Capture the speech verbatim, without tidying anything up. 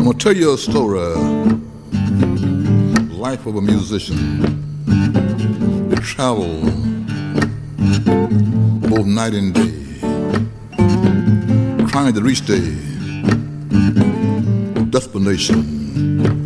I'm gonna tell you a story, life of a musician. They travel both night and day, trying to reach their destination.